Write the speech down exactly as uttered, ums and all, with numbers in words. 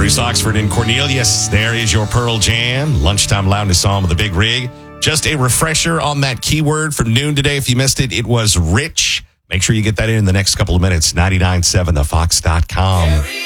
Bruce Oxford and Cornelius, there is your Pearl Jam. Lunchtime loudness song with the big rig. Just a refresher on that keyword from noon today. If you missed it, it was rich. Make sure you get that in in the next couple of minutes. ninety-nine point seven the fox dot com.